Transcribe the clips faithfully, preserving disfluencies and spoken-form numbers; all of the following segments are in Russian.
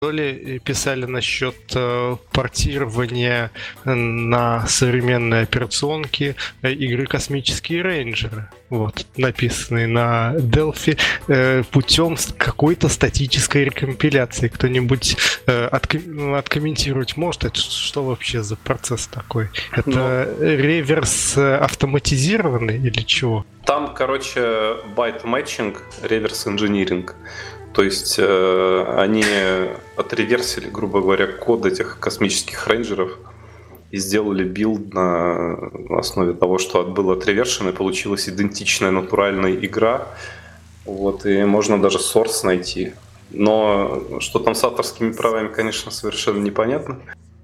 ли писали насчет э, портирования на современные операционки э, игры «Космические рейнджеры», вот, написанные на Delphi э, путем какой-то статической рекомпиляции. Кто-нибудь э, отком- откомментировать может, это что вообще за процесс такой? Это ну, реверс автоматизированный или чего? Там, короче, байт-мэтчинг, реверс-инжиниринг. То есть э, они отреверсили, грубо говоря, код этих космических рейнджеров и сделали билд на основе того, что было отревершено, и получилась идентичная натуральная игра. Вот, и можно даже source найти. Но что там с авторскими правами, конечно, совершенно непонятно.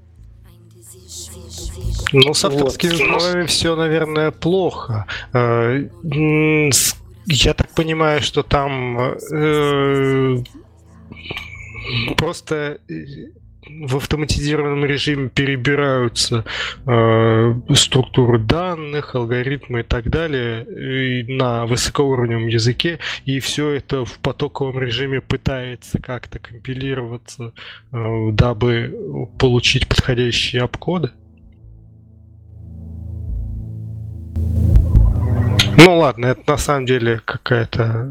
Ну, с авторскими вот. правами все, наверное, плохо. Я так понимаю, что там э, просто в автоматизированном режиме перебираются э, структуры данных, алгоритмы и так далее и на высокоуровневом языке, и все это в потоковом режиме пытается как-то компилироваться, э, дабы получить подходящие обкоды. Ну ладно, это на самом деле какая-то...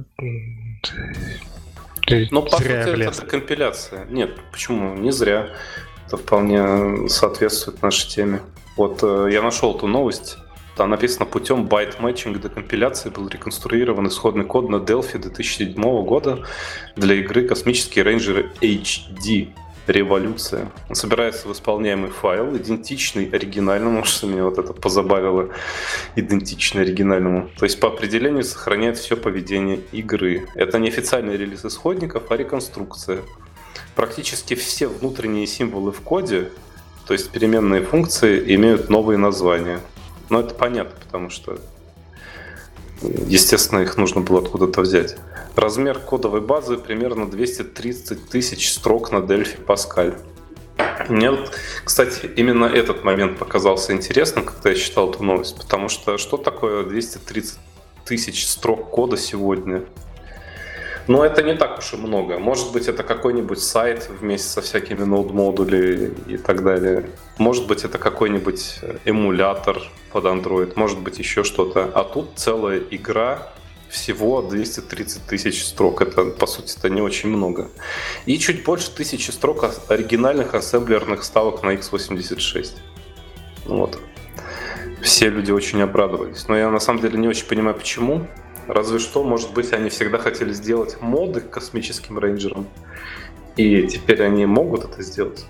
Ну, по сути, это компиляция. Нет, почему? Не зря. Это вполне соответствует нашей теме. Вот я нашел эту новость. Там написано: путем байт-мэтчинга декомпиляции был реконструирован исходный код на Delphi две тысячи седьмого года для игры «Космические рейнджеры эйч ди. Революция». Он собирается в исполняемый файл, идентичный оригинальному, что меня вот это позабавило, идентичный оригинальному. То есть по определению сохраняет все поведение игры. Это не официальный релиз исходников, а реконструкция. Практически все внутренние символы в коде, то есть переменные функции, имеют новые названия. Но это понятно, потому что, естественно, их нужно было откуда-то взять. Размер кодовой базы примерно двести тридцать тысяч строк на Delphi Pascal. Мне, кстати, именно этот момент показался интересным, когда я читал эту новость, потому что что такое двести тридцать тысяч строк кода сегодня? Ну, это не так уж и много. Может быть, это какой-нибудь сайт вместе со всякими ноут-модулями и так далее. Может быть, это какой-нибудь эмулятор под Android. Может быть, еще что-то. А тут целая игра, всего двести тридцать тысяч строк. Это, по сути, это не очень много. И чуть больше тысячи строк оригинальных ассемблерных ставок на икс восемьдесят шесть. Вот. Все люди очень обрадовались. Но я на самом деле не очень понимаю, почему. Разве что, может быть, они всегда хотели сделать моды к космическим рейнджерам, и теперь они могут это сделать.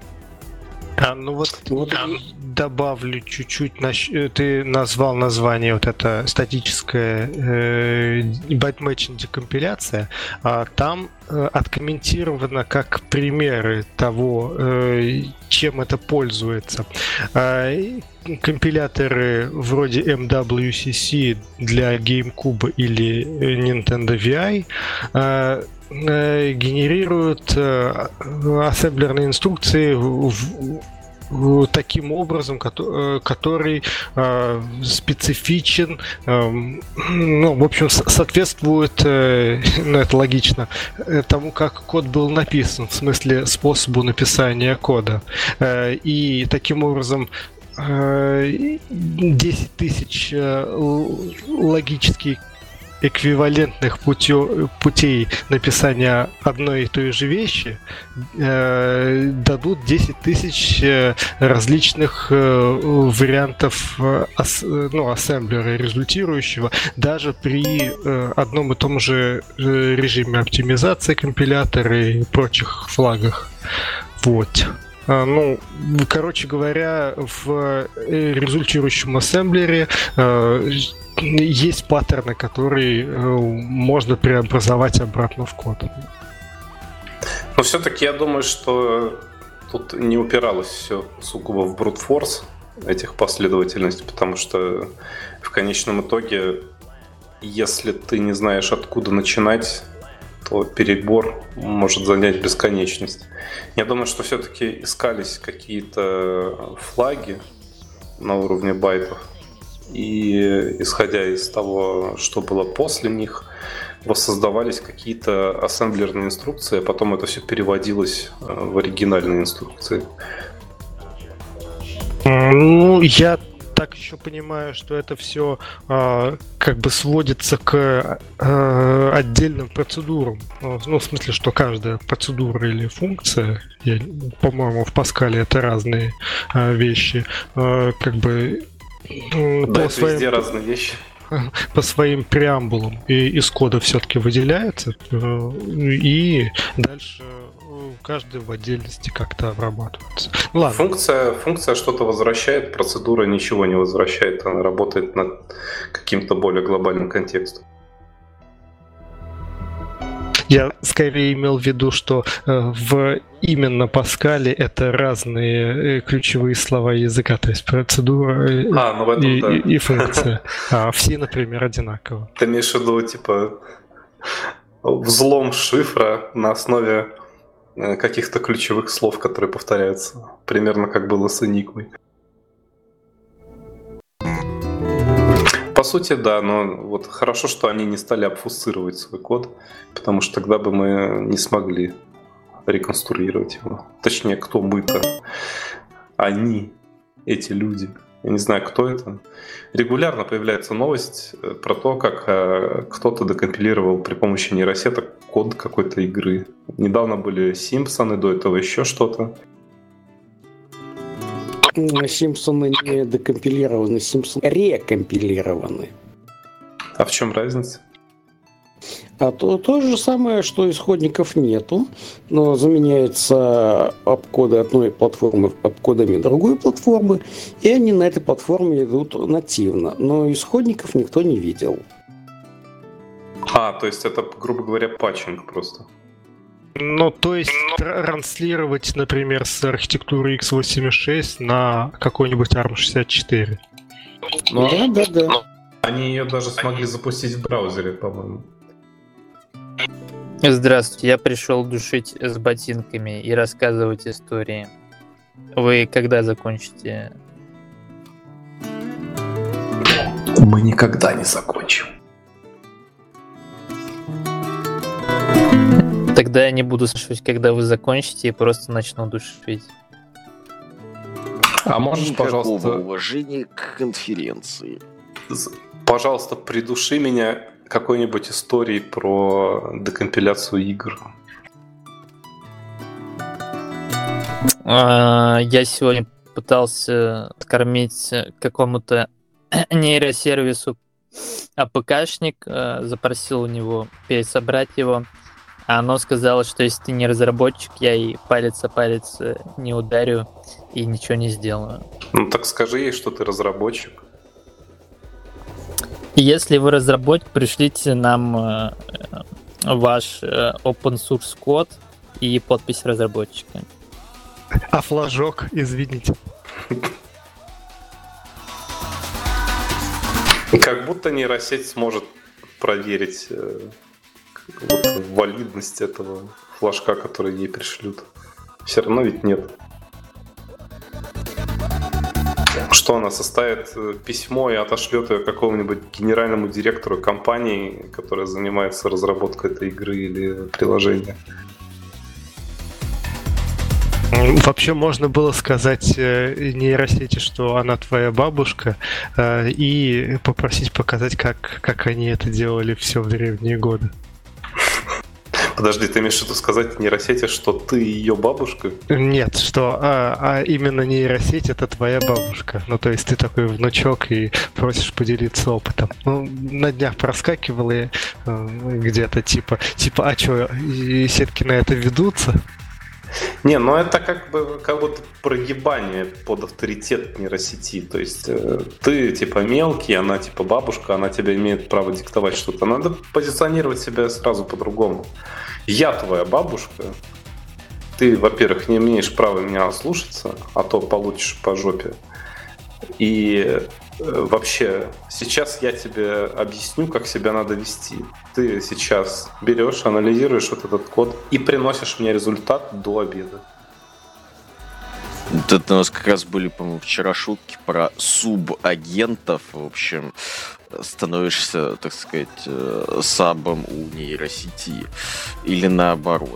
А, ну вот, вот добавлю чуть-чуть. Ты назвал название вот это статическая э, байт-мэтчинг декомпиляция. А там э, откомментировано как примеры того, э, чем это пользуется. А, компиляторы вроде эм дабл ю си си для GameCube или Nintendo ви ай э, э, генерируют э, ассемблерные инструкции в таким образом, который э, специфичен, э, ну, в общем, соответствует, э, ну, это логично, тому, как код был написан, в смысле способу написания кода. Э, и таким образом э, десять тысяч э, логических эквивалентных путё, путей написания одной и той же вещи э, дадут десять тысяч э, различных э, вариантов э, ас, ну, ассемблера результирующего даже при э, одном и том же э, режиме оптимизации компилятора и прочих флагах. Вот. Uh, ну, короче говоря, в результирующем ассемблере uh, есть паттерны, которые uh, можно преобразовать обратно в код. Но все-таки я думаю, что тут не упиралось все сугубо в brute force этих последовательностей, потому что в конечном итоге, если ты не знаешь, откуда начинать, то перебор может занять бесконечность. Я думаю, что все-таки искались какие-то флаги на уровне байтов, и исходя из того, что было после них, воссоздавались какие-то ассемблерные инструкции, а потом это все переводилось в оригинальные инструкции. Ну, я так еще понимаю, что это все э, как бы сводится к э, отдельным процедурам. Ну, в смысле, что каждая процедура или функция, я, по-моему, в Паскале это разные э, вещи, э, как бы э, да, по это своим, везде разные вещи. По своим преамбулам и из кода все-таки выделяется, э, и дальше каждый в отдельности как-то обрабатывается. Ладно. Функция, функция что-то возвращает, процедура ничего не возвращает, она работает над каким-то более глобальным контекстом. Я скорее имел в виду, что э, в именно Паскале это разные э, ключевые слова языка, то есть процедура э, а, ну в этом, и, да. и, и функция. А все, например, одинаково. Ты имеешь в виду, типа, взлом шифра на основе каких-то ключевых слов, которые повторяются. Примерно как было с Enigma. По сути, да, но вот хорошо, что они не стали обфусцировать свой код, потому что тогда бы мы не смогли реконструировать его. Точнее, кто мы-то? Они, эти люди. Я не знаю, кто это. Регулярно появляется новость про то, как кто-то декомпилировал при помощи нейросеток код какой-то игры. Недавно были Симпсоны, до этого еще что-то. Симпсоны не декомпилированы, Симпсоны рекомпилированы. А в чем разница? А то, то же самое, что исходников нету, но заменяются обкоды одной платформы обкодами другой платформы, и они на этой платформе идут нативно, но исходников никто не видел. А, то есть это, грубо говоря, патчинг просто. Ну, то есть транслировать, например, с архитектуры икс восемьдесят шесть на какой-нибудь арм шестьдесят четыре. Ну, да, да, да. Они ее даже смогли запустить в браузере, по-моему. Здравствуйте, я пришел душить с ботинками и рассказывать истории. Вы когда закончите? Мы никогда не закончим. Тогда я не буду спрашивать, когда вы закончите, и просто начну душить. А можешь, Никакого пожалуйста, уважения к конференции. Пожалуйста, придуши меня какой-нибудь историей про декомпиляцию игр. Я сегодня пытался скормить какому-то нейросервису АПКшник, запросил у него пересобрать его, а оно сказало, что если ты не разработчик, я и палец о палец не ударю и ничего не сделаю. Ну так скажи ей, что ты разработчик. Если вы разработчик, пришлите нам э, ваш э, open source код и подпись разработчика. А флажок, извините. Как будто нейросеть сможет проверить э, вот, валидность этого флажка, который ей пришлют. Все равно ведь нет. Что она составит письмо и отошлет ее какому-нибудь генеральному директору компании, которая занимается разработкой этой игры или приложения? Вообще можно было сказать нейросети, что она твоя бабушка, и попросить показать, как, как они это делали все в древние годы. Подожди, ты имеешь в виду сказать нейросети, что ты ее бабушка? Нет, что а, а именно нейросеть это твоя бабушка. Ну, то есть ты такой внучок и просишь поделиться опытом. Ну, на днях проскакивало я, э, где-то типа, типа, а что, сетки на это ведутся? Не, ну это как бы как будто прогибание под авторитет нейросети. То есть э, ты типа мелкий, она типа бабушка, она тебе имеет право диктовать что-то. Надо позиционировать себя сразу по-другому. Я твоя бабушка. Ты, во-первых, не имеешь права меня слушаться, а то получишь по жопе. И э, вообще, сейчас я тебе объясню, как себя надо вести. Ты сейчас берешь, анализируешь вот этот код и приносишь мне результат до обеда. Тут у нас как раз были, по-моему, вчера шутки про субагентов. В общем, становишься, так сказать, э, сабом у нейросети или наоборот?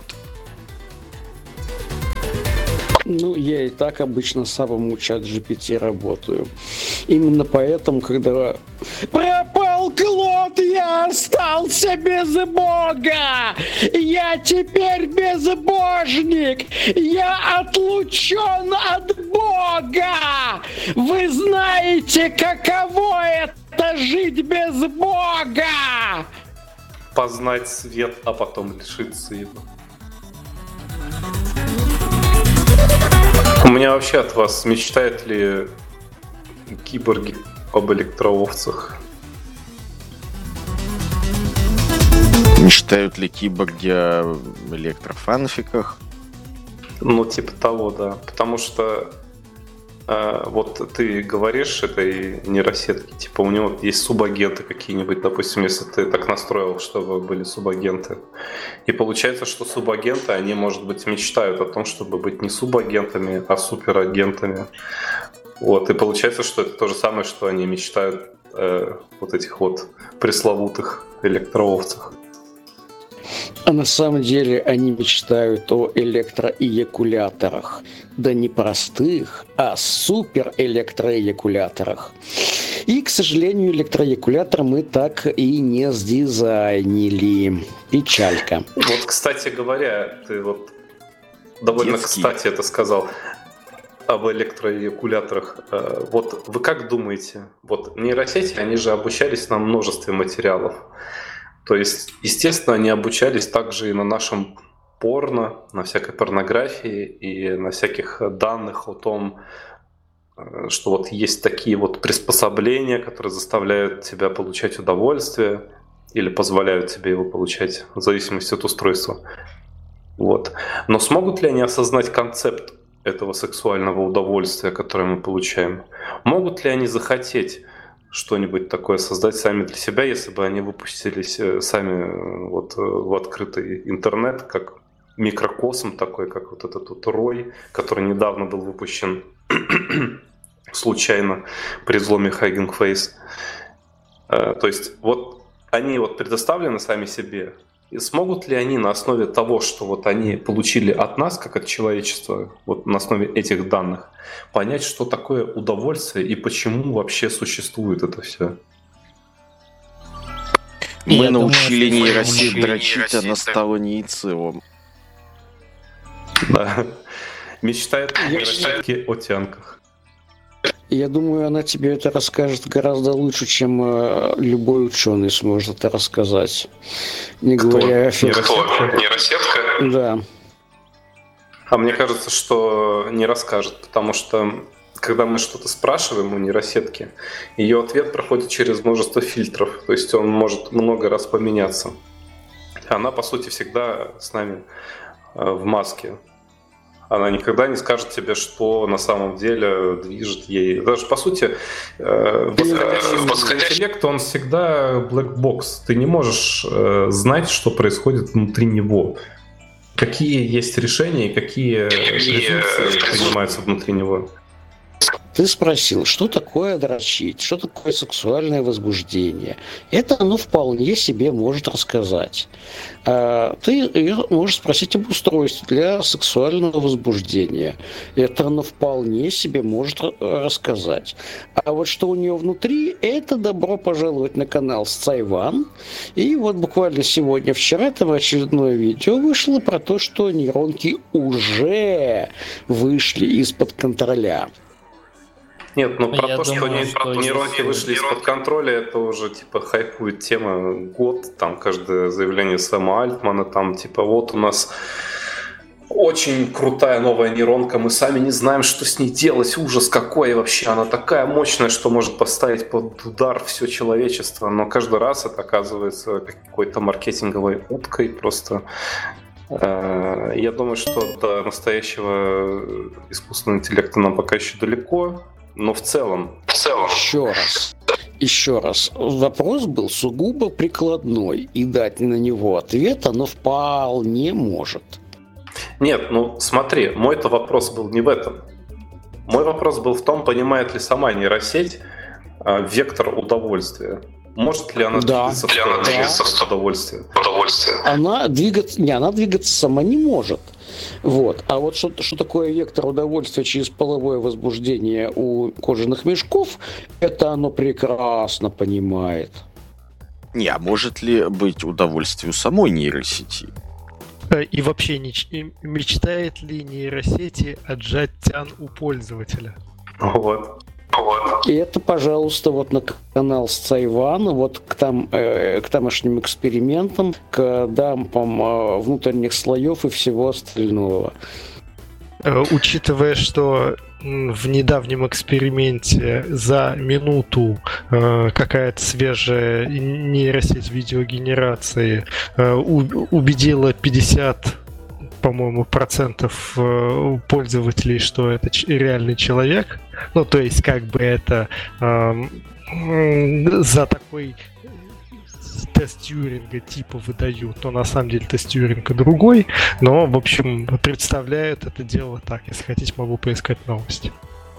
Ну, я и так обычно сабом у чат джи пи ти работаю. Именно поэтому, когда пропал Клод, я остался без Бога! Я теперь безбожник! Я отлучен от Бога! Вы знаете, каково это жить без Бога? Познать свет, а потом лишиться его. У меня вообще от вас, мечтают ли киборги об электроовцах? Мечтают ли киборги о электрофанфиках? Ну, типа того, да. Потому что э, вот ты говоришь этой нейросетке, типа у него есть субагенты какие-нибудь, допустим, если ты так настроил, чтобы были субагенты. И получается, что субагенты, они, может быть, мечтают о том, чтобы быть не субагентами, а суперагентами. Вот, и получается, что это то же самое, что они мечтают э, вот этих вот пресловутых электроовцах. А на самом деле они мечтают о электроэякуляторах. Да не простых, а суперэлектроэякуляторах. И, к сожалению, электроэякулятор мы так и не сдизайнили. Печалька. Вот, кстати говоря, ты вот довольно Детский. кстати это сказал об электроэякуляторах. Вот вы как думаете, вот нейросети, они же обучались на множестве материалов. То есть, естественно, они обучались также и на нашем порно, на всякой порнографии и на всяких данных о том, что вот есть такие вот приспособления, которые заставляют тебя получать удовольствие или позволяют тебе его получать в зависимости от устройства. Вот. Но смогут ли они осознать концепт этого сексуального удовольствия, которое мы получаем? Могут ли они захотеть что-нибудь такое создать сами для себя, если бы они выпустились сами вот в открытый интернет, как микрокосм такой, как вот этот вот Рой, который недавно был выпущен случайно при взломе Hugging Face. То есть вот они вот предоставлены сами себе, и смогут ли они на основе того, что вот они получили от нас, как от человечества, вот на основе этих данных, понять, что такое удовольствие и почему вообще существует это все? Мы Я научили думаю, что нейросеть мы дрочить, нейросеть она стала неицелом. Да. Мечтает нейросетки о тянках. Я думаю, она тебе это расскажет гораздо лучше, чем э, любой ученый сможет это рассказать. Не Кто? говоря о фи- Нейросетка? Нейросетка? Да. А мне кажется, что не расскажет, потому что когда мы что-то спрашиваем у нейросетки, ее ответ проходит через множество фильтров, то есть он может много раз поменяться. Она, по сути, всегда с нами в маске. Она никогда не скажет тебе, что на самом деле движет ей. Даже, по сути, восходящий интеллект, он всегда black box. Ты не можешь знать, что происходит внутри него. Какие есть решения и какие резолюции принимаются внутри него. Ты спросил, что такое дрочить, что такое сексуальное возбуждение. Это оно вполне себе может рассказать. А ты можешь спросить об устройстве для сексуального возбуждения. Это оно вполне себе может рассказать. А вот что у нее внутри, это добро пожаловать на канал Сцайван. И вот буквально сегодня, вчера, там очередное видео вышло про то, что нейронки уже вышли из-под контроля. Нет, ну про Я то, что, думаю, не, что нейронки вышли из-под контроля, это уже типа хайпует тема год, там каждое заявление Сэма Альтмана, там типа вот у нас очень крутая новая нейронка, мы сами не знаем, что с ней делать, ужас какой вообще, она такая мощная, что может поставить под удар все человечество, но каждый раз это оказывается какой-то маркетинговой уткой просто. Я думаю, что до настоящего искусственного интеллекта нам пока еще далеко. Но в целом, в целом. Еще раз. Еще раз. Вопрос был сугубо прикладной, и дать на него ответ оно вполне может. Нет, ну смотри, мой-то вопрос был не в этом. Мой вопрос был в том, понимает ли сама нейросеть э, вектор удовольствия. Может ли она Да. двигаться, Ли она в двигаться в удовольствие? Удовольствие. Она двигаться, не, она двигаться сама не может. Вот. А вот что, что такое вектор удовольствия через половое возбуждение у кожаных мешков, это оно прекрасно понимает. Не, а может ли быть удовольствие у самой нейросети? Э, И вообще не ч- и мечтает ли нейросети отжать тян у пользователя? Вот. Вот. И это, пожалуйста, вот на канал с Цайвана, вот к, там, э, к тамошним экспериментам, к дампам э, внутренних слоев и всего остального. Э, Учитывая, что м, в недавнем эксперименте за минуту э, какая-то свежая нейросеть видеогенерации э, у- убедила пятьдесят, по-моему, процентов э, пользователей, что это ч- реальный человек. Ну, то есть, как бы это эм, м, за такой тест Тьюринга типа выдают, но на самом деле тест Тьюринга другой. Но, в общем, представляют это дело так. Если хотите, могу поискать новости.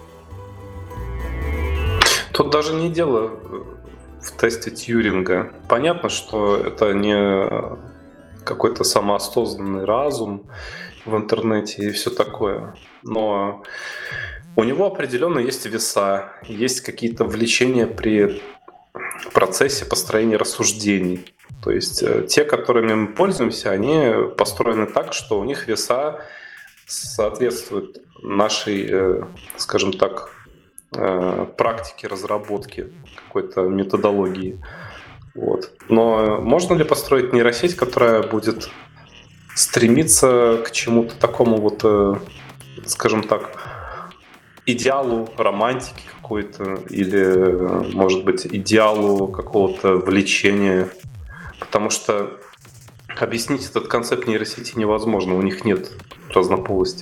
Тут даже не дело в тесте Тьюринга. Понятно, что это не какой-то самоосознанный разум в интернете и все такое. Но у него определенно есть веса, есть какие-то влечения при процессе построения рассуждений. То есть э, те, которыми мы пользуемся, они построены так, что у них веса соответствуют нашей, э, скажем так, э, практике разработки какой-то методологии. Вот. Но можно ли построить нейросеть, которая будет стремиться к чему-то такому вот, э, скажем так, идеалу романтики какой-то или, э, может быть, идеалу какого-то влечения? Потому что объяснить этот концепт нейросети невозможно, у них нет разнополости.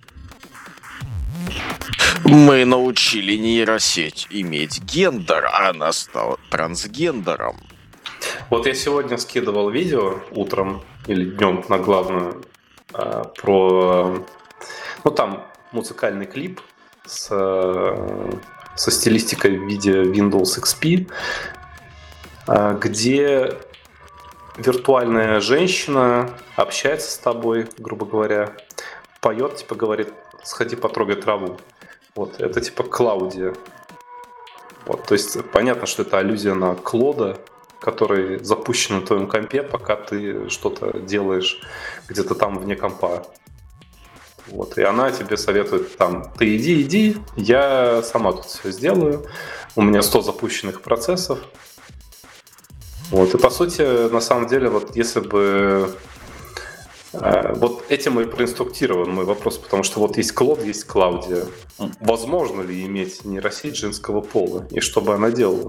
Мы научили нейросеть иметь гендер, а она стала трансгендером. Вот я сегодня скидывал видео утром или днем на главную э, про... Ну, там музыкальный клип с, э, со стилистикой в виде Windows икс пи, э, где виртуальная женщина общается с тобой, грубо говоря, поет, типа говорит, сходи потрогай траву. Вот, это типа Клаудия. Вот, то есть понятно, что это аллюзия на Клода, который запущен на твоем компе, пока ты что-то делаешь где-то там вне компа. Вот, и она тебе советует там, ты иди, иди, я сама тут все сделаю, у меня сто запущенных процессов. Вот, и по сути, на самом деле, вот если бы э, вот этим и проинструктирован мой вопрос, потому что вот есть Клод, есть Клаудия. Возможно ли иметь нейросеть женского пола, и что бы она делала?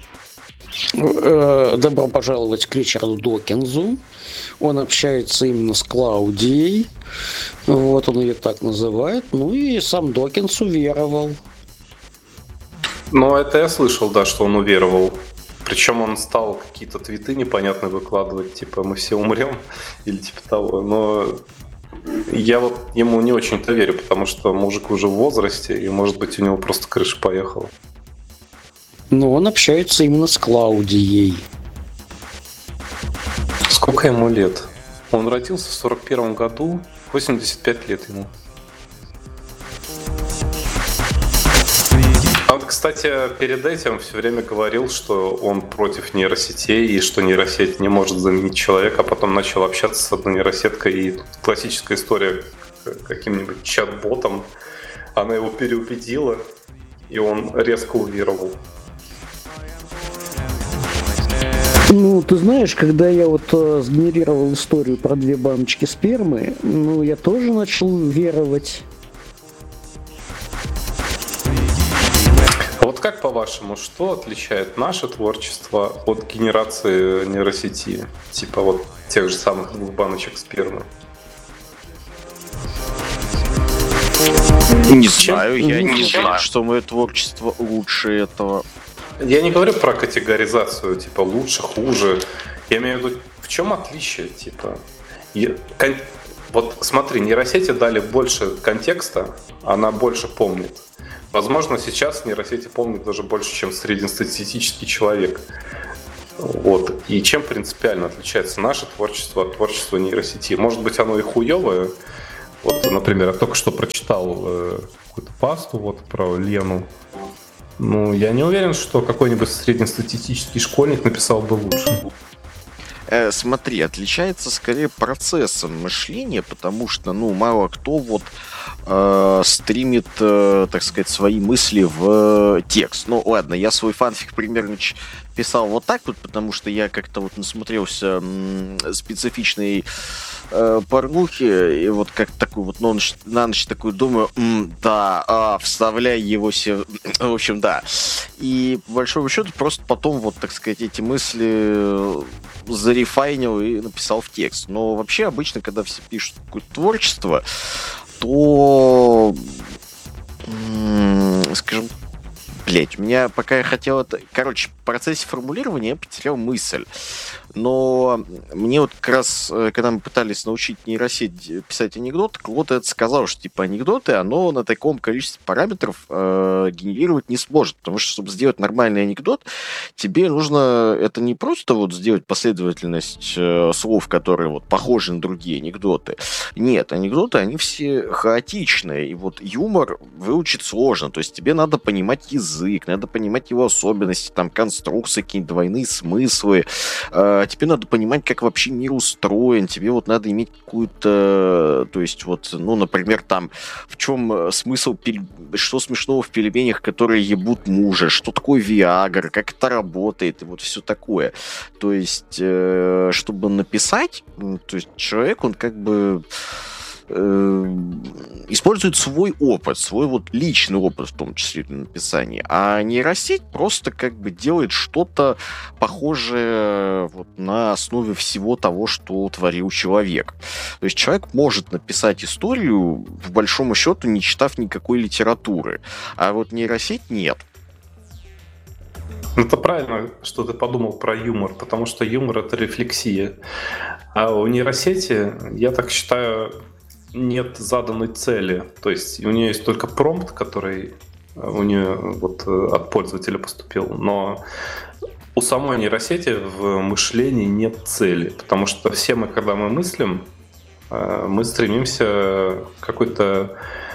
Э, Добро пожаловать к Ричарду Докинзу. Он общается именно с Клаудией. Вот он ее так называет. Ну и сам Докинз уверовал. Ну, это я слышал, да, что он уверовал. Причем он стал какие-то твиты непонятные выкладывать, типа мы все умрем или типа того. Но я вот ему не очень-то верю, потому что мужик уже в возрасте, и может быть у него просто крыша поехала. Но он общается именно с Клаудией. Сколько ему лет? Он родился в сорок первом году, восемьдесят пять лет ему. Он, кстати, перед этим все время говорил, что он против нейросетей и что нейросеть не может заменить человека, а потом начал общаться с одной нейросеткой, и классическая история каким-нибудь чат-ботом, она его переубедила, и он резко уверовал. Ну, ты знаешь, когда я вот э, сгенерировал историю про две баночки спермы, ну, я тоже начал веровать. Вот как по-вашему, что отличает наше творчество от генерации нейросети? Типа вот тех же самых двух баночек спермы. Не Чем? знаю, я Не не знаю. знаю, что мое творчество лучше этого. Я не говорю про категоризацию, типа лучше, хуже. Я имею в виду, в чем отличие, типа. Я- кон- Вот смотри, нейросети дали больше контекста, она больше помнит. Возможно, сейчас нейросети помнят даже больше, чем среднестатистический человек. Вот. И чем принципиально отличается наше творчество от творчества нейросети? Может быть, оно и хуевое. Вот, например, я только что прочитал э, какую-то пасту вот, про Лену. Ну, я не уверен, что какой-нибудь среднестатистический школьник написал бы лучше. Э, смотри, отличается скорее процессом мышления, потому что, ну, мало кто вот э, стримит, э, так сказать, свои мысли в э, текст. Ну, ладно, я свой фанфик примерно ч- писал вот так вот, потому что я как-то вот насмотрелся м- специфичной э, порнухи, и вот как такой вот на ночь, на ночь такой думаю, м, да, а, вставляй его себе, в общем, да. И по большому счету просто потом вот, так сказать, эти мысли зарефайнил и написал в текст. Но вообще обычно, когда все пишут какое-то творчество, то, м- скажем, блять, у меня пока я хотел это... Короче, в процессе формулирования я потерял мысль. Но мне вот как раз, когда мы пытались научить нейросеть писать анекдоты, Клод это сказал, что типа анекдоты, оно на таком количестве параметров э, генерировать не сможет. Потому что, чтобы сделать нормальный анекдот, тебе нужно это не просто вот сделать последовательность э, слов, которые вот похожи на другие анекдоты. Нет, анекдоты, они все хаотичные. И вот юмор выучить сложно. То есть тебе надо понимать язык, надо понимать его особенности, там конструкции, какие-нибудь двойные смыслы. Э, тебе надо понимать, как вообще мир устроен, тебе вот надо иметь какую-то, то есть вот, ну, например, там, в чем смысл, что смешного в пельменях, которые ебут мужа, что такое Виагра, как это работает, и вот все такое. То есть, чтобы написать, то есть человек, он как бы использует свой опыт, свой вот личный опыт в том числе для написания, а нейросеть просто как бы делает что-то похожее вот на основе всего того, что творил человек. То есть человек может написать историю, в большому счету, не читав никакой литературы, а вот нейросеть нет. Это правильно, что ты подумал про юмор, потому что юмор — это рефлексия. А у нейросети, я так считаю, нет заданной цели. То есть у нее есть только промпт, который у нее вот от пользователя поступил, но у самой нейросети в мышлении нет цели, потому что все мы, когда мы мыслим, мы стремимся к какой-то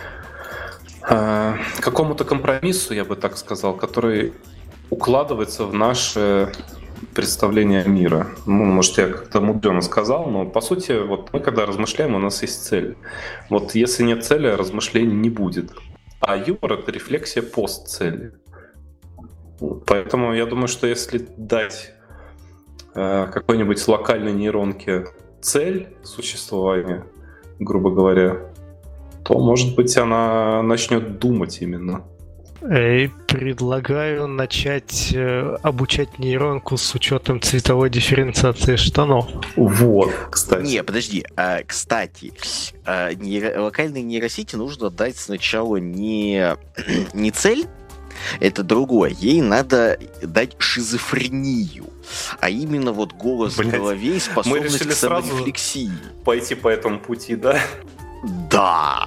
к какому-то компромиссу, я бы так сказал, который укладывается в наше представление мира. Ну, может, я как-то мудрено сказал, но по сути, вот мы когда размышляем, у нас есть цель. Вот если нет цели, размышлений не будет. А юмор — это рефлексия постцели. Поэтому я думаю, что если дать э, какой-нибудь локальной нейронке цель существования, грубо говоря, то, может быть, она начнет думать именно. И предлагаю начать э, обучать нейронку с учетом цветовой дифференциации штанов. Вот, кстати. Не, подожди. А, кстати, а, нейро... локальной нейросети нужно дать сначала не, не цель, это другое. Ей надо дать шизофрению. А именно вот голос Блять, в голове и способность к саморефлексии. Пойти по этому пути, да? Да.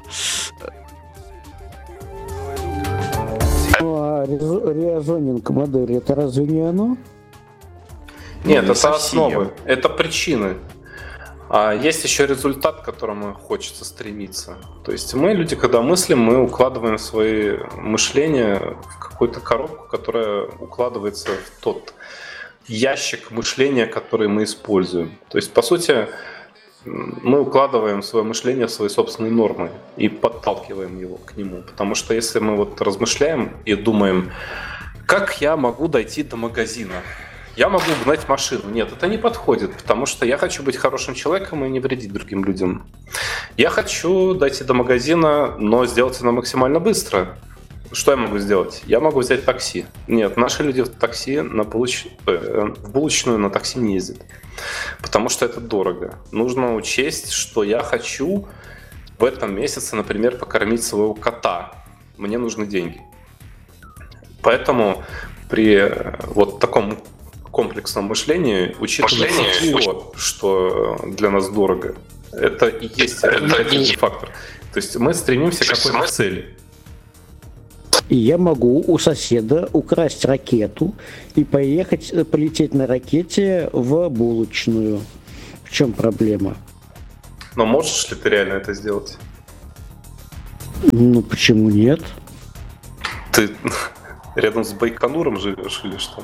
Ну, а резонинг модели — это разве не оно? Нет, не это совсем. основы, это причины. А есть еще результат, к которому хочется стремиться. То есть мы, люди, когда мыслим, мы укладываем свои мышления в какую-то коробку, которая укладывается в тот ящик мышления, который мы используем. То есть, по сути, мы укладываем свое мышление в свои собственные нормы и подталкиваем его к нему. Потому что если мы вот размышляем и думаем, как я могу дойти до магазина? Я могу угнать машину. Нет, это не подходит, потому что я хочу быть хорошим человеком и не вредить другим людям. Я хочу дойти до магазина, но сделать это максимально быстро. Что я могу сделать? Я могу взять такси. Нет, наши люди в такси на булоч... в булочную на такси не ездят. Потому что это дорого. Нужно учесть, что я хочу в этом месяце, например, покормить своего кота. Мне нужны деньги. Поэтому при вот таком комплексном мышлении учитывается все, что для нас дорого. Это и есть отрицательный фактор. То есть мы стремимся к какой-то цели. И я могу у соседа украсть ракету и поехать, полететь на ракете в булочную. В чем проблема? Но можешь ли ты реально это сделать? Ну, почему нет? Ты рядом с Байконуром живешь или что?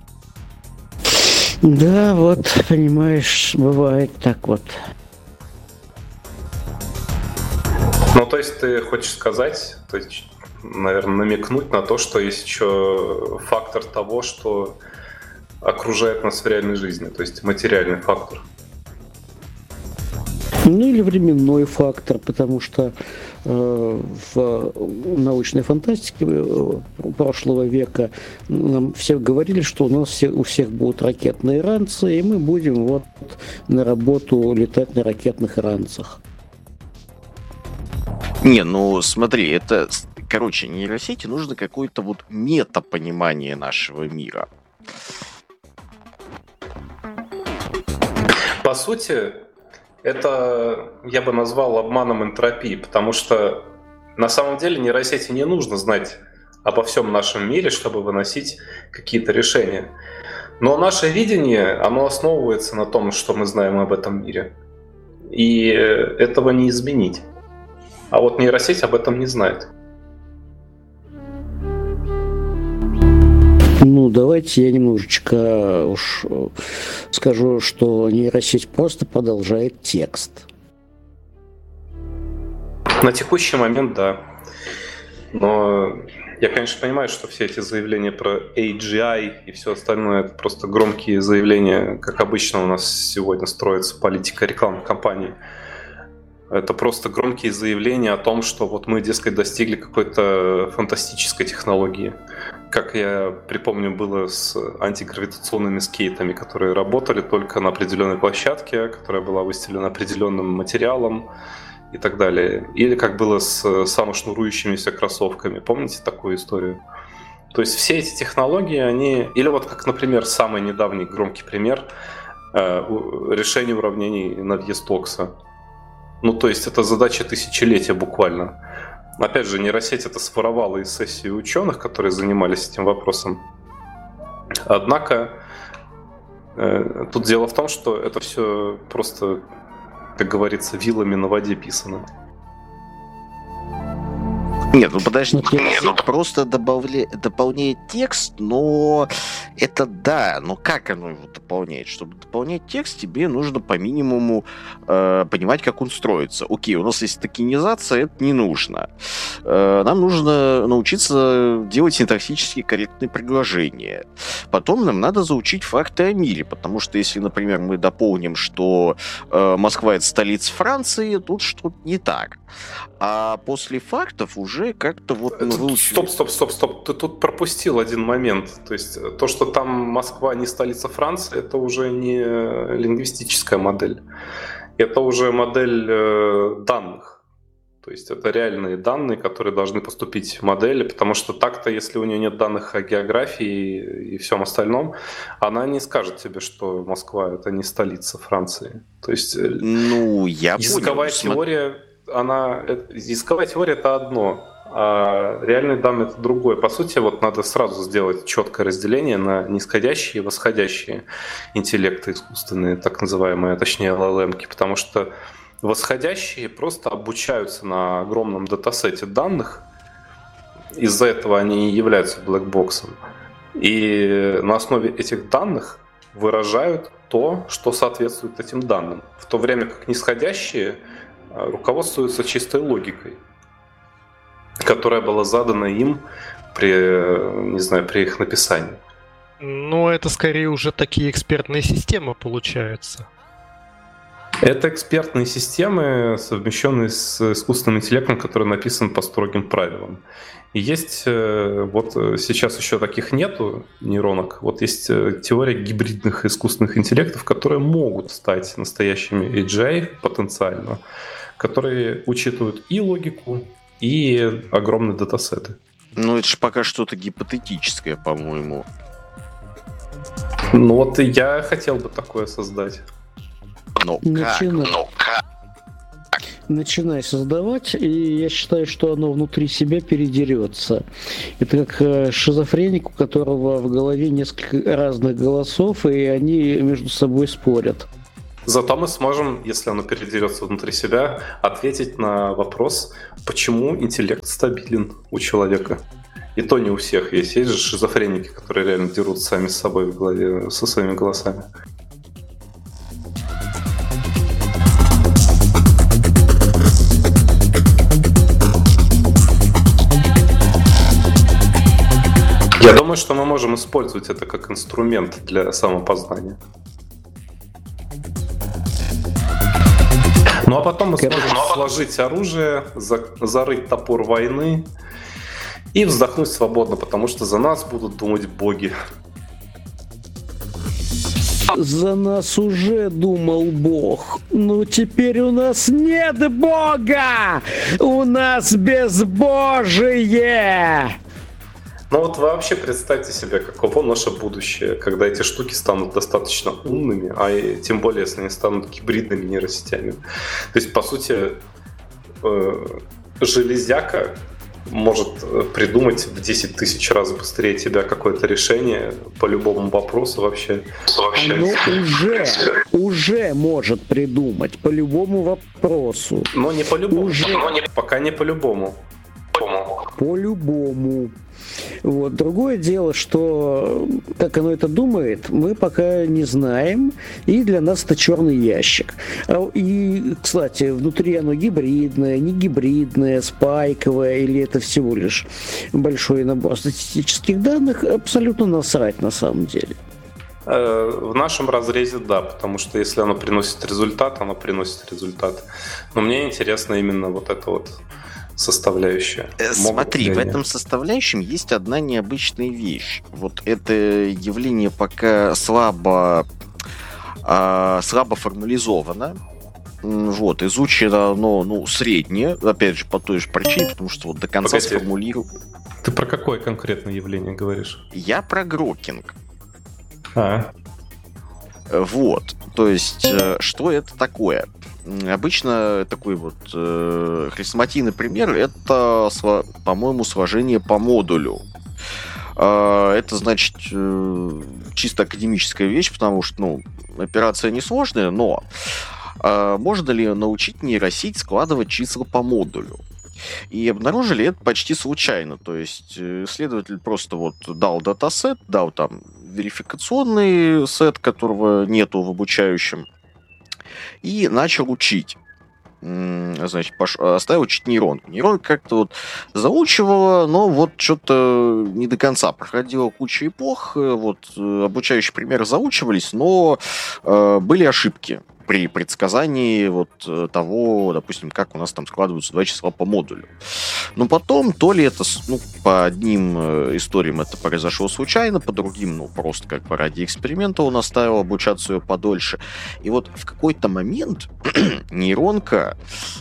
Да, вот, понимаешь, бывает так вот. Ну, то есть ты хочешь сказать, то есть, наверное, намекнуть на то, что есть еще фактор того, что окружает нас в реальной жизни, то есть материальный фактор. Ну или временной фактор, потому что э, в научной фантастике э, прошлого века нам все говорили, что у нас все, у всех будут ракетные ранцы, и мы будем вот на работу летать на ракетных ранцах. Не, ну смотри, это, короче, нейросети нужно какое-то вот метапонимание нашего мира. По сути, это я бы назвал обманом энтропии, потому что на самом деле нейросети не нужно знать обо всем нашем мире, чтобы выносить какие-то решения. Но наше видение, оно основывается на том, что мы знаем об этом мире. И этого не изменить. А вот нейросеть об этом не знает. Ну, давайте я немножечко уж скажу, что нейросеть просто продолжает текст. На текущий момент, да. Но я, конечно, понимаю, что все эти заявления про эй джи ай и все остальное — это просто громкие заявления, как обычно у нас сегодня строится политика рекламной кампании. Это просто громкие заявления о том, что вот мы, дескать, достигли какой-то фантастической технологии. Как я припомню, было с антигравитационными скейтами, которые работали только на определенной площадке, которая была выстелена определенным материалом и так далее. Или как было с самошнурующимися кроссовками. Помните такую историю? То есть все эти технологии, они... Или вот как, например, самый недавний громкий пример решения уравнений Навье-Стокса. Ну, то есть это задача тысячелетия буквально. Опять же, нейросеть это своровала из сессии ученых, которые занимались этим вопросом. Однако э, тут дело в том, что это все просто, как говорится, вилами на воде писано. Нет, ну подожди, нет, ну просто добавля... дополняет текст, но это да, но как оно его дополняет? Чтобы дополнять текст, тебе нужно по минимуму э, понимать, как он строится. Окей, у нас есть токенизация, это не нужно. Э, нам нужно научиться делать синтаксически корректные предложения. Потом нам надо заучить факты о мире, потому что если, например, мы дополним, что э, Москва — это столица Франции, тут что-то не так. А после фактов уже как-то вот... Мы выучили... Стоп, стоп, стоп, стоп. Ты тут пропустил один момент. То есть то, что там Москва не столица Франции, это уже не лингвистическая модель. Это уже модель э, данных. То есть это реальные данные, которые должны поступить в модели, потому что так-то, если у нее нет данных о географии и всем остальном, она не скажет тебе, что Москва — это не столица Франции. То есть ну, я языковая понял. теория... Она, языковая теория — это одно, а реальные данные — это другое. По сути, вот надо сразу сделать четкое разделение на нисходящие и восходящие интеллекты искусственные, так называемые, точнее эл эл эм-ки, потому что восходящие просто обучаются на огромном датасете данных, из-за этого они и являются блэкбоксом, и на основе этих данных выражают то, что соответствует этим данным, в то время как нисходящие руководствуются чистой логикой, которая была задана им при, не знаю, при их написании. Ну, это скорее уже такие экспертные системы получаются. Это экспертные системы, совмещенные с искусственным интеллектом, который написан по строгим правилам. И есть, вот сейчас еще таких нету нейронок, вот есть теория гибридных искусственных интеллектов, которые могут стать настоящими эй джи ай потенциально, которые учитывают и логику, и огромные датасеты. Ну, это же пока что-то гипотетическое, по-моему. Ну вот и я хотел бы такое создать. Ну как? Начина... Ну как? начинай создавать, и я считаю, что оно внутри себя передерется. Это как э, шизофреник, у которого в голове несколько разных голосов, и они между собой спорят. Зато мы сможем, если оно передерется внутри себя, ответить на вопрос, почему интеллект стабилен у человека. И то не у всех есть. Есть же шизофреники, которые реально дерут сами с собой в голове, со своими голосами. Я думаю, что мы можем использовать это как инструмент для самопознания. Ну а потом мы сможем сложить оружие, за, зарыть топор войны и вздохнуть свободно, потому что за нас будут думать боги. За нас уже думал Бог, но теперь у нас нет Бога! У нас безбожие! Ну вот вообще представьте себе, каково наше будущее, когда эти штуки станут достаточно умными, а и, тем более, если они станут гибридными нейросетями. То есть, по сути, э, железяка может придумать в десять тысяч раз быстрее тебя какое-то решение по любому вопросу вообще. вообще. Оно уже, уже может придумать по любому вопросу. Но не по любому. Уже. Но не, пока не по любому. По-любому. Вот. Другое дело, что как оно это думает, мы пока не знаем, и для нас это черный ящик. И, кстати, внутри оно гибридное, не гибридное, спайковое, или это всего лишь большой набор статистических данных, абсолютно насрать на самом деле. В нашем разрезе да, потому что если оно приносит результат, оно приносит результат. Но мне интересно именно вот это вот составляющая. Смотри, в этом составляющем есть одна необычная вещь. Вот это явление пока слабо, э, слабо формализовано. Вот, изучено оно, ну, среднее, опять же, по той же причине, потому что вот до конца Погоди. сформулирую. Ты про какое конкретное явление говоришь? Я про грокинг. А. Вот, то есть, что это такое? Обычно такой вот э, хрестоматийный пример — это, по-моему, сложение по модулю. Э, это, значит, э, чисто академическая вещь, потому что, ну, операция несложная, но э, можно ли научить нейросеть складывать числа по модулю? И обнаружили это почти случайно. То есть исследователь просто вот дал датасет, дал там верификационный сет, которого нету в обучающем, и начал учить. Значит, пош... оставил учить нейронку. Нейронка как-то вот заучивала, но вот что-то не до конца проходила куча эпох. Вот обучающие примеры заучивались, но э, были ошибки при предсказании вот того, допустим, как у нас там складываются два числа по модулю. Но потом, то ли это, ну, по одним историям это произошло случайно, по другим, ну, просто как бы ради эксперимента он оставил обучаться ее подольше. И вот в какой-то момент нейронка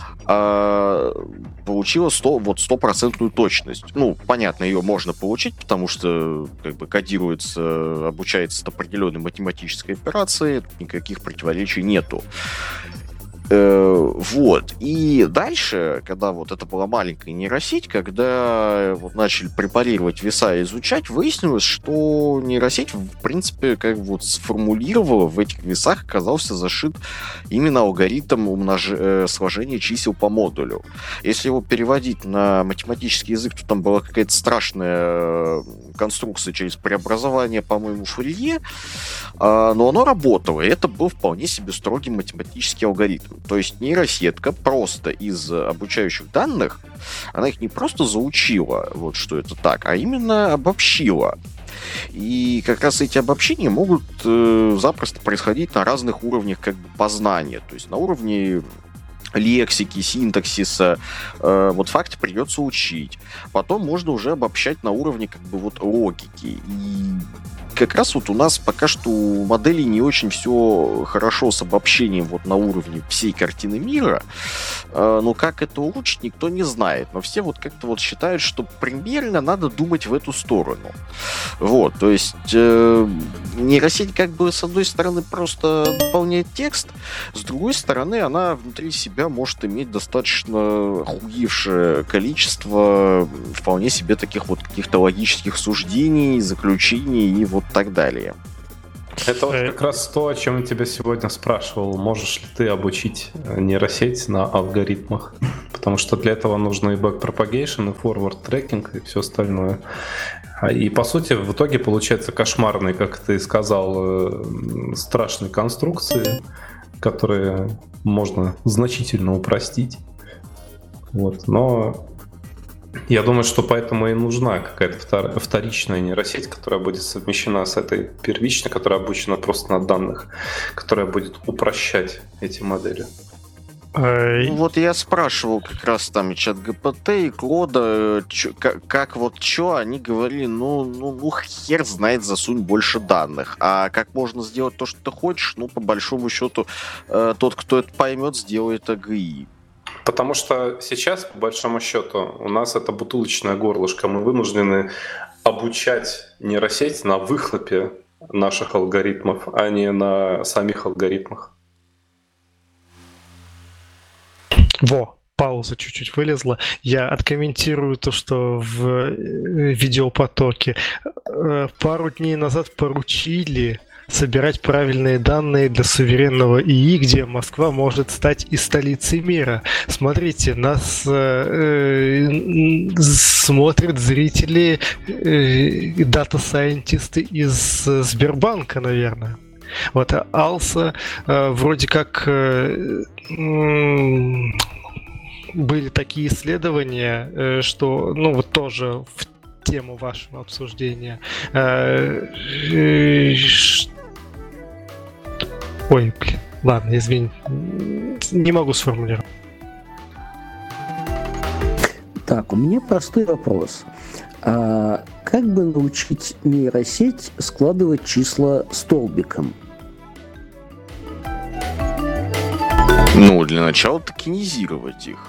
э, получила сто, вот стопроцентную точность. Ну, понятно, ее можно получить, потому что как бы кодируется, обучается от определенной математической операции, никаких противоречий нету. Э, вот. И дальше, когда вот это была маленькая нейросеть, когда вот начали препарировать веса и изучать, выяснилось, что нейросеть, в принципе, как вот сформулировала, в этих весах оказался зашит именно алгоритм умнож... э, сложения чисел по модулю. Если его переводить на математический язык, то там была какая-то страшная конструкция через преобразование, по-моему, Фурье, э, но оно работало, и это был вполне себе строгий математический алгоритм. То есть нейросетка просто из обучающих данных, она их не просто заучила, вот что это так, а именно обобщила. И как раз эти обобщения могут э, запросто происходить на разных уровнях как бы познания. То есть на уровне лексики, синтаксиса, э, вот факты придется учить. Потом можно уже обобщать на уровне как бы вот логики. И как раз вот у нас пока что у моделей не очень все хорошо с обобщением вот на уровне всей картины мира. Но как это улучшить, никто не знает. Но все вот как-то вот считают, что примерно надо думать в эту сторону. Вот, то есть э, нейросеть как бы с одной стороны просто дополняет текст, с другой стороны она внутри себя может иметь достаточно охуевшее количество вполне себе таких вот каких-то логических суждений, заключений и вот так далее. Это вот как раз то, о чем я тебя сегодня спрашивал. Можешь ли ты обучить нейросеть на алгоритмах? Потому что для этого нужно и backpropagation, и forward tracking, и все остальное. И, по сути, в итоге получается кошмарные, как ты сказал, страшные конструкции, которые можно значительно упростить. Вот. Но я думаю, что поэтому и нужна какая-то вторичная нейросеть, которая будет совмещена с этой первичной, которая обучена просто на данных, которая будет упрощать эти модели. Ну, вот я спрашивал как раз там и ChatGPT, и Клода, чё, как, как вот что, они говорили, ну, ну, ну, хер знает, засунь больше данных. А как можно сделать то, что ты хочешь, ну, по большому счету, э, тот, кто это поймет, сделает эй джи ай. Потому что сейчас, по большому счету, у нас это бутылочное горлышко. Мы вынуждены обучать нейросеть на выхлопе наших алгоритмов, а не на самих алгоритмах. Во, пауза чуть-чуть вылезла. Я откомментирую то, что в видеопотоке пару дней назад поручили собирать правильные данные для суверенного ИИ, где Москва может стать и столицей мира. Смотрите, нас э, смотрят зрители, э, дата-сайентисты из Сбербанка, наверное. Вот, а Алса э, вроде как э, э, были такие исследования, э, что, ну, вот тоже в тему вашего обсуждения. Э, э, Ой, блин, ладно, извини, не могу сформулировать. Так, у меня простой вопрос. А как бы научить нейросеть складывать числа столбиком? Ну, для начала токенизировать их.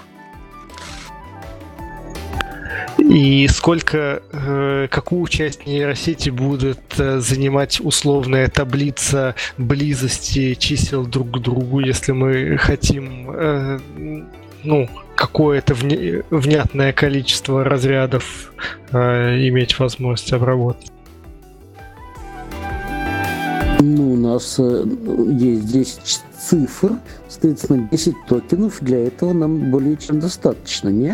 И сколько, э, какую часть нейросети будет э, занимать условная таблица близости чисел друг к другу, если мы хотим, э, ну, какое-то вне, внятное количество разрядов э, иметь возможность обработать? Ну, у нас э, есть десять цифр, соответственно, десять токенов, для этого нам более чем достаточно, не?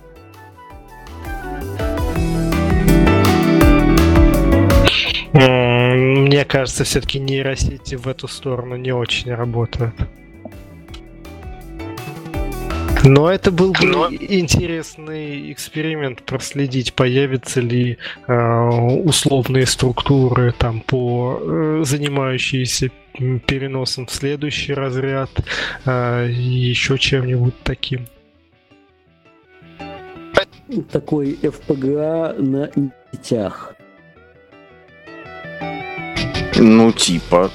Мне кажется, все-таки нейросети в эту сторону не очень работают. Но это был бы Но... интересный эксперимент проследить, появятся ли э, условные структуры там по э, занимающиеся переносом в следующий разряд, э, еще чем-нибудь таким. Такой эф пи джи эй на нитях. Ну, типа.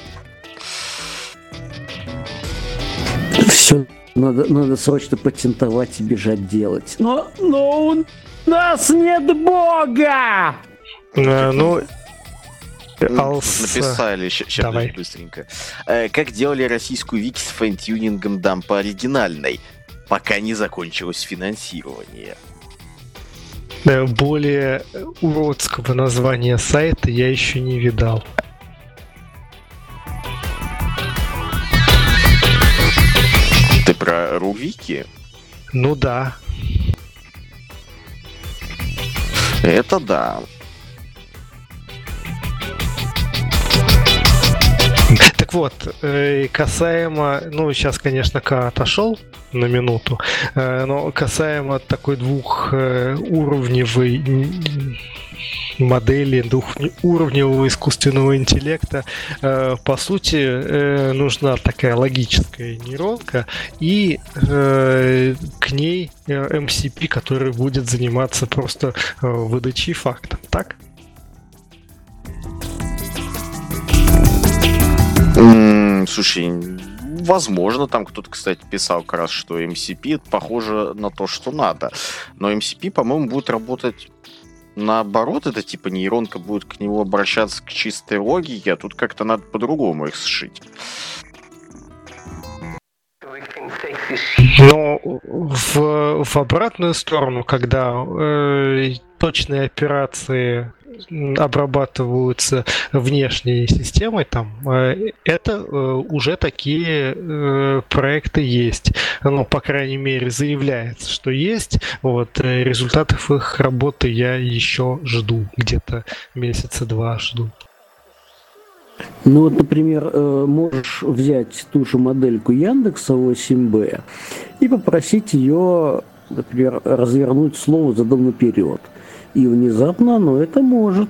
Все, надо, надо срочно патентовать и бежать делать. Но, но у нас нет бога! А, ну, Алс... Написали, сейчас быстренько. Как делали российскую вики с файн-тюнингом дампа оригинальной, пока не закончилось финансирование. Более уродского названия сайта я еще не видал. Ты про Рувики? Ну да. Это да. Так вот, касаемо, ну сейчас, конечно, К отошел на минуту, но касаемо такой двухуровневой модели, двухуровневого искусственного интеллекта, по сути, нужна такая логическая нейронка и к ней эм си пи, который будет заниматься просто выдачей фактов, так? Слушай, возможно, там кто-то, кстати, писал как раз, что эм си пи похоже на то, что надо. Но эм си пи, по-моему, будет работать наоборот. Это типа нейронка будет к нему обращаться к чистой логике, а тут как-то надо по-другому их сшить. Но в, в обратную сторону, когда э, точные операции обрабатываются внешней системой, там э, это э, уже такие э, проекты есть. Ну, по крайней мере, заявляется, что есть. Вот, э, результатов их работы я еще жду. Где-то месяца два жду. Ну вот, например, можешь взять ту же модельку Яндекса восемь бэ и попросить ее, например, развернуть слово задом наперед. И внезапно оно это может.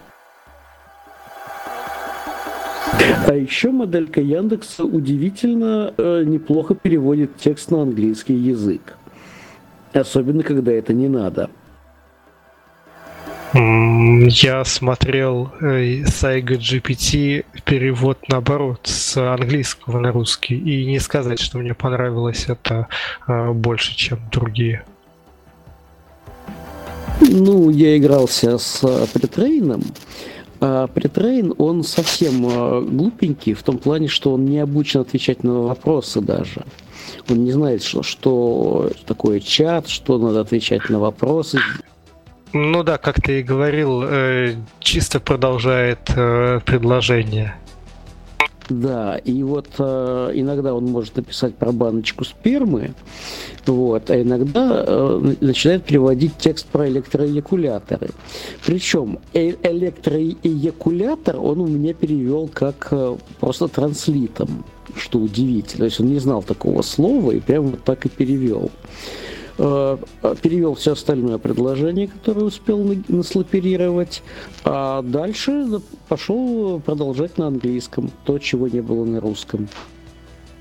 А еще моделька Яндекса удивительно э, неплохо переводит текст на английский язык. Особенно, когда это не надо. Я смотрел э, Сайга джи пи ти перевод наоборот с английского на русский, и не сказать, что мне понравилось это э, больше, чем другие. Ну, я игрался с претрейном. А претрейн, он совсем э, глупенький в том плане, что он не обучен отвечать на вопросы даже. Он не знает, что, что такое чат, что надо отвечать на вопросы. Ну да, как ты и говорил, э, чисто продолжает э, предложение. Да, и вот э, иногда он может написать про баночку спермы, вот, а иногда э, начинает переводить текст про электроэякуляторы. Причем э- электроэякулятор он у меня перевел как э, просто транслитом, что удивительно. То есть он не знал такого слова и прямо вот так и перевел. Перевел все остальное предложение, которое успел наслоперировать, а дальше пошел продолжать на английском, то, чего не было на русском.